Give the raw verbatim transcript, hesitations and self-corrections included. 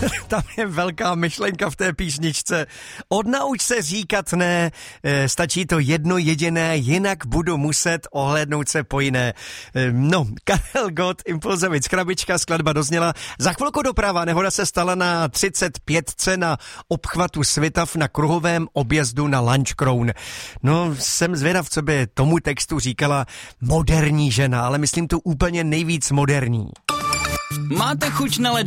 Tam je velká myšlenka v té písničce. Odnauč se říkat ne, stačí to jedno jediné, jinak budu muset ohlédnout se po jiné. No, Karel Gott, Impulzovic, Krabička, skladba dozněla. Za chvilku doprava, nehoda se stala na třicet pět na obchvatu Svitav na kruhovém objezdu na Lančkroun. No, jsem zvědav, co by tomu textu říkala moderní žena, ale myslím tu úplně nejvíc moderní. Máte chuť na led